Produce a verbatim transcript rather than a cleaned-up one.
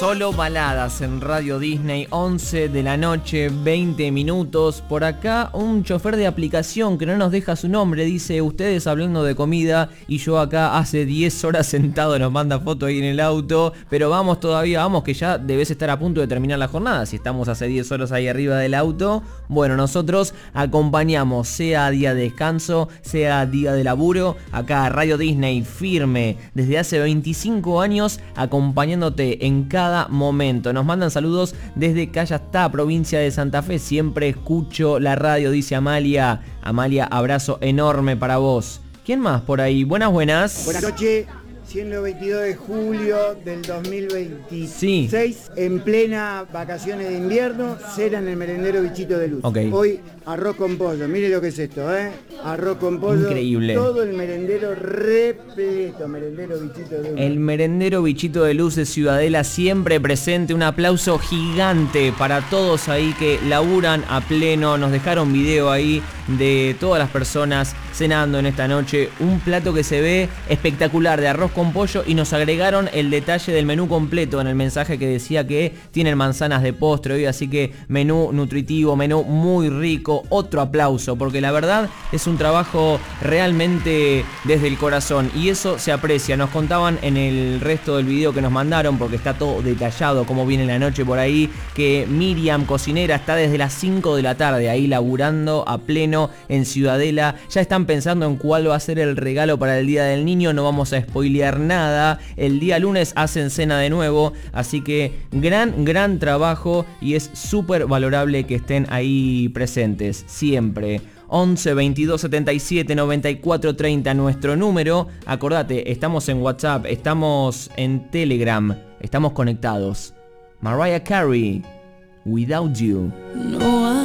Solo baladas en Radio Disney, once de la noche, veinte minutos. Por acá un chofer de aplicación que no nos deja su nombre, dice: ustedes hablando de comida y yo acá hace diez horas sentado, nos manda foto ahí en el auto. Pero vamos todavía, vamos que ya debes estar a punto de terminar la jornada. Si estamos hace diez horas ahí arriba del auto, bueno, nosotros acompañamos, sea día de descanso, sea día de laburo, acá Radio Disney firme desde hace veinticinco años acompañándote en cada momento. Nos mandan saludos desde Cayastá, provincia de Santa Fe. Siempre escucho la radio, dice Amalia. Amalia, abrazo enorme para vos. ¿Quién más por ahí? Buenas, buenas. Buenas noches. Siendo veintidós de julio del dos mil veintiséis, sí. En plena vacaciones de invierno, cena en el merendero Bichito de Luz. Okay. Hoy arroz con pollo, mire lo que es esto, ¿eh? Arroz con pollo. Increíble. Todo el merendero repleto, merendero Bichito de Luz. El merendero Bichito de Luz de Ciudadela siempre presente. Un aplauso gigante para todos ahí que laburan a pleno. Nos dejaron video ahí de todas las personas cenando en esta noche. Un plato que se ve espectacular de arroz con pollo, y nos agregaron el detalle del menú completo en el mensaje que decía que tienen manzanas de postre hoy, así que menú nutritivo, menú muy rico. Otro aplauso, porque la verdad es un trabajo realmente desde el corazón y eso se aprecia. Nos contaban en el resto del video que nos mandaron, porque está todo detallado cómo viene la noche por ahí, que Miriam, cocinera, está desde las cinco de la tarde ahí laburando a pleno en Ciudadela. Ya están pensando en cuál va a ser el regalo para el Día del Niño. No vamos a spoilear nada. El día lunes hacen cena de nuevo, así que gran, gran trabajo y es súper valorable que estén ahí presentes siempre. once veintidós setenta y siete noventa y cuatro treinta nuestro número. Acordate, estamos en WhatsApp, estamos en Telegram, estamos conectados. Mariah Carey, Without You. No.